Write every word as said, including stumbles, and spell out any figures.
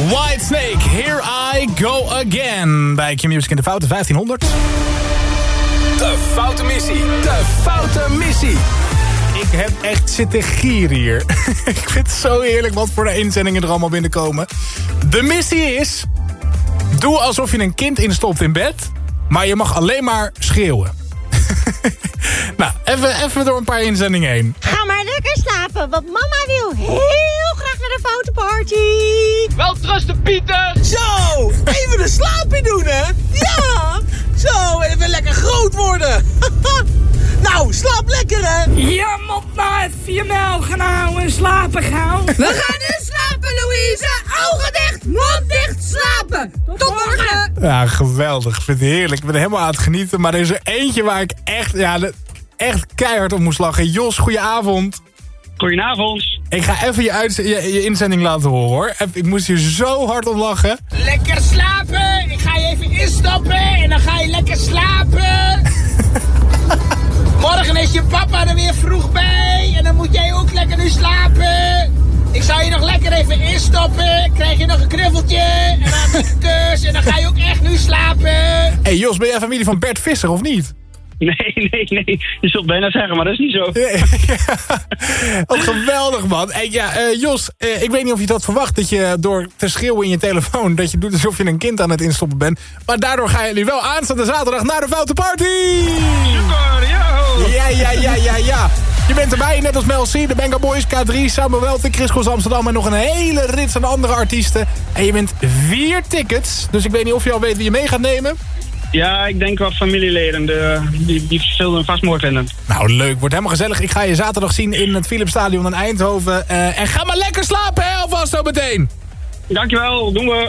Whitesnake, Here I Go Again. Bij Q-Music in de Foute vijftienhonderd. De Foute Missie. De Foute Missie. Ik heb echt zitten gieren hier. Ik vind het zo heerlijk wat voor de inzendingen er allemaal binnenkomen. De missie is... Doe alsof je een kind instopt in bed... maar je mag alleen maar schreeuwen. Nou, even, even door een paar inzendingen heen. Ga maar lekker slapen, want mama wil heel graag naar de Foute Party. Wel trusten, Pieter! Zo, even een slaapje doen, hè? Ja, zo, even lekker groot worden. Nou, slaap lekker, hè? Je moet nou even je mel gaan houden en slapen gaan. We gaan nu slapen, Louise. Ogen dicht, mond dicht, slapen. Tot morgen. Ja, geweldig. Ik vind het heerlijk. Ik ben helemaal aan het genieten. Maar er is er eentje waar ik echt, ja, echt keihard op moest lachen. Jos, goedenavond. Goedenavond. Ik ga even je, uit, je, je inzending laten horen, hoor. Even, ik moest hier zo hard om lachen. Lekker slapen. Ik ga je even instoppen en dan ga je lekker slapen. Morgen is je papa er weer vroeg bij. En dan moet jij ook lekker nu slapen. Ik zou je nog lekker even instoppen. Krijg je nog een knuffeltje. En dan een kus. En dan ga je ook echt nu slapen. Hé hey Jos, ben jij familie van Bert Visser of niet? Nee, nee, nee. Je zult bijna zeggen, maar dat is niet zo. Wat geweldig, man. Hey, ja, uh, Jos, uh, ik weet niet of je dat verwacht... dat je door te schreeuwen in je telefoon... dat je doet alsof je een kind aan het instoppen bent. Maar daardoor gaan jullie wel aanstaande zaterdag naar de Foute Party! Super, yo! Ja, ja, ja, ja, ja. Je bent erbij, net als Mel C, de Benga Boys, K drie, Samuel Welten, Chris Goes Amsterdam... en nog een hele rits aan andere artiesten. En je wint vier tickets. Dus ik weet niet of je al weet wie je mee gaat nemen... Ja, ik denk wat familieleden. De, die, die zullen hem vast mooi vinden. Nou, leuk. Wordt helemaal gezellig. Ik ga je zaterdag zien in het Philipsstadion in Eindhoven. Uh, en ga maar lekker slapen, hè, alvast zo meteen. Dankjewel, doen we.